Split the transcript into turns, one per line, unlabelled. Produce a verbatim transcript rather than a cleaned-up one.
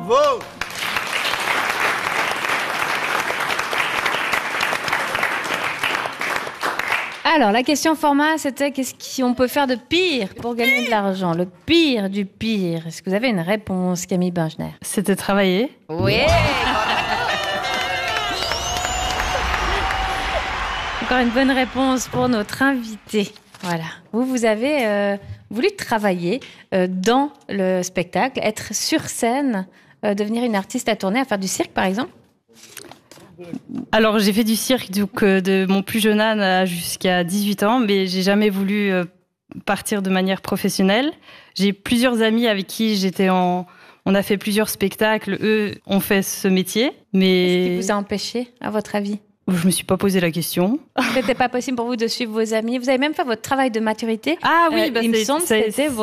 Bravo.
Alors, la question format, c'était qu'est-ce qu'on peut faire de pire pour gagner de l'argent? Le pire du pire. Est-ce que vous avez une réponse, Camille Bengener?
C'était travailler.
Oui. Encore une bonne réponse pour notre invité. Voilà. Vous, vous avez euh, voulu travailler euh, dans le spectacle, être sur scène, euh, devenir une artiste à tourner, à faire du cirque, par exemple?
Alors, j'ai fait du cirque donc, euh, de mon plus jeune âge jusqu'à dix-huit ans, mais j'ai jamais voulu euh, partir de manière professionnelle. J'ai plusieurs amis avec qui j'étais en... On a fait plusieurs spectacles. Eux ont fait ce métier, mais...
Qu'est-ce qui vous a empêché, à votre avis?
Je me suis pas posé la question.
C'était pas possible pour vous de suivre vos amis. Vous avez même fait votre travail de maturité.
Ah oui,
euh,
bah
il me
c'est,
semble que
c'est,
c'était